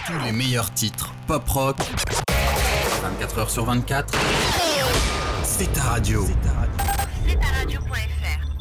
Tous les meilleurs titres pop-rock, 24 heures sur 24, c'est ta radio. C'est ta radio.fr.